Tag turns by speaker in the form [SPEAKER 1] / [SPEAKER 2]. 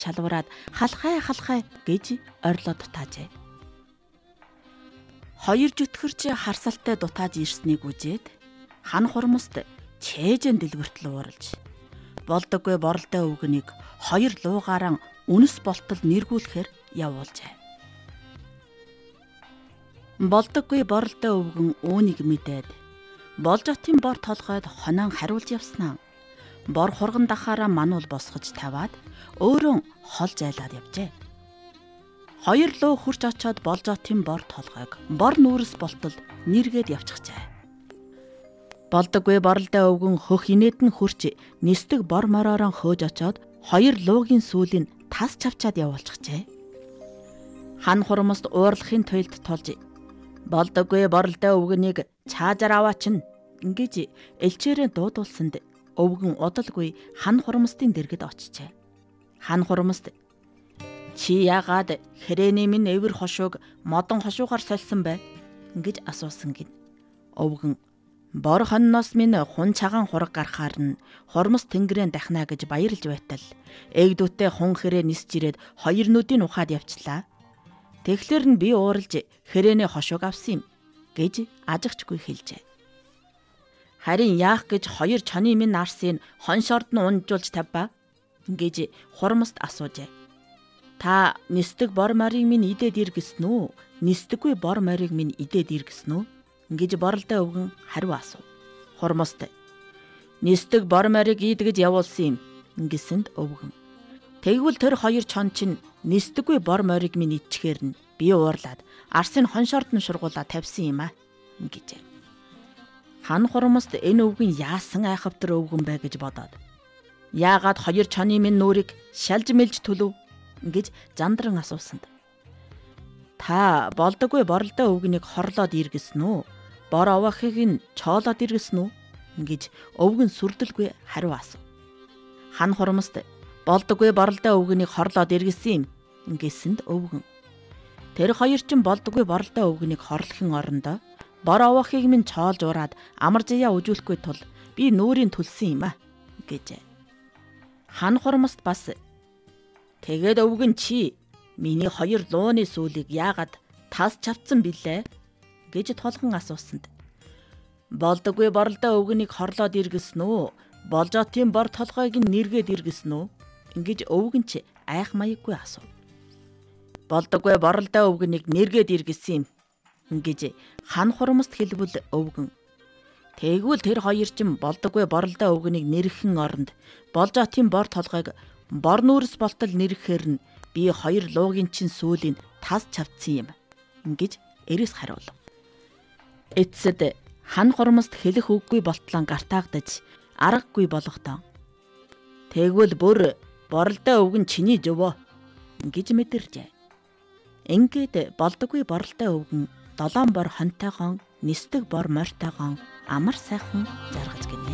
[SPEAKER 1] чалбараад халхай гэж орилоо дутаажээ. Хоёр жүтгэрч харсалтай дутааж ирснийг үзээд хан хурмст чэйжэн дэлгүртэл ууралж болдоггүй боролтой өвгөнийг хоёр луугаараа үнэс болтол нэргүүлэхээр явуулжээ. Болдоггүй боролтой өвгөн үүнийг мэдээд болж отын бор толгойд хоноон хариулж явснаа бор хурган дахаараа мануул босгож таваад өөрөө хол зайлаад явжээ. Хоёр луу хурч очоод болж отын бор толгойг бор нүүрс болтол нэргээд явчихжээ. Болдоггүй боролтой өвгөн хөх инээдэн хурч нисдэг бор мороороо хөөж очоод хоёр луугийн сүүлийг тас чавчаад явуулчихжээ. Хан хурмст уурлахын туйлд тулж болдоггүй боролтой өвгөнийг чаажаар аваачин гэж элчээрээ дуудуулсанд өвгөн удалгүй хан хурмстын дэргэд очижээ. Хан хурмст чи яагаад хэрээний минь эвэр хошууг модон хошуугаар сольсон бэ гэж асуусан гин. Өвгөн бор хонноос минь хун цагаан хураг гарахаар нь хурмс тэнгэрэн дахна гэж баярлж байтал эгдүүтээ хун хэрэг нисж ирээд хоёр нүдийг ухаад явчлаа. Тэгэхээр нь би ууралж хэрээний хошууг авсан юм гэж ажигчгүй хэлжээ. Харин яах гэж хоёр чоны минь нарсыг хоншорд нь унжуулж тавьба гэж хурмст асуужээ. Та нисдэг бор морийг минь идээд иргэсэн үү? Нисдэггүй бор морийг минь идээд иргэсэн үү? Гэж боролтой өвгөн хариу асуув. Хурмст нисдэг бор морийг идэгж явуулсан юм гэсэнд өвгөн тэгвэл тэр хоёр чон чинь нисдэггүй бор морийг минь идчихээр нь би уурлаад арсын хоншорд нь шургуулаа тавьсан юм аа гэжээ. Хан хурмст энэ өвгөн яасан айхавтар өвгөн бэ гэж бодоод яагаад хоёр чоны минь нүрийг шалж мэлж төлөв гэж зандран асуусанд та болдоггүй боролтой өвгөнийг хорлоод иргэсэн үү? Бор овоохыг нь чоолоод иргэсэн үү? Гэж өвгөн сүрдэлгүй хариу асуув. Хан хурмст болдоггүй боролтой өвгөнийг хорлоод иргэсэн юм гэсэнд өвгөн тэр хоёр чинь болдоггүй боролтой өвгөнийг хорлохын орондоо бор овоохыг минь чоолж ураад амар заяа үжүүлэхгүй тул би нүрийн төлсөн юм аа гэжээ. Хан хурмст бас тэгээд өвгөн чи миний хоёр лууны сүүлийг яагаад тас чавцсан билээ гэж толгон асуусанд болдоггүй боролтой өвгөнийг хорлоод иргэсэн үү? Болж отын бор толгойг нь нэргээд иргэсэн үү? Ингэж өвгөн ч айх маяггүй асуув. Болдоггүй боролтой өвгөнийг нэргээд иргэсэн юм гэж хан хурмст хэлбэл өвгөн тэгвэл тэр хоёр чинь болдоггүй боролтой өвгөнийг нэрхэн оронд болж отын бор толгойг бор нүүрс болтол нэрхээр нь би хоёр луугийн чинь сүүлийн тас чавцсан юм гэж эрс хариулв. Эцэд хан хурмст хэлэх үггүй болтлон гартаагдаж аргагүй болгохдоо тэгвэл бүр боролтой өвгөн чиний зөвөө гэж мэдэржээ. Ингээд болдоггүй боролтой өвгөн долоон бор хонтойгоо нисдэг бор морьтойгоо амар сайхан заргаж гинэ.